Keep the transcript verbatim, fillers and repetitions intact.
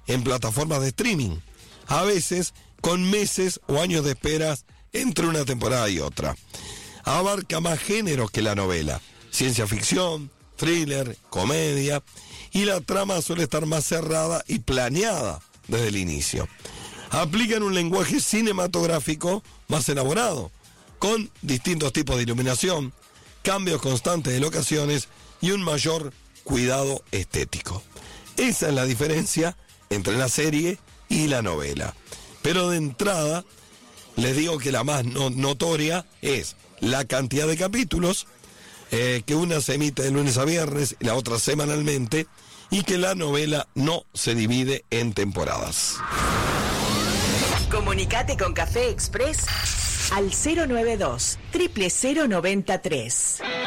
en plataformas de streaming, a veces con meses o años de esperas entre una temporada y otra. Abarca más géneros que la novela, ciencia ficción, thriller, comedia, y la trama suele estar más cerrada y planeada desde el inicio. Aplican un lenguaje cinematográfico más elaborado, con distintos tipos de iluminación, cambios constantes de locaciones y un mayor cuidado estético. Esa es la diferencia entre la serie y la novela. Pero de entrada, les digo que la más no- notoria es la cantidad de capítulos, eh, que una se emite de lunes a viernes y la otra semanalmente, y que la novela no se divide en temporadas. Comunicate con Café Express al cero noventa y dos, cero cero cero noventa y tres.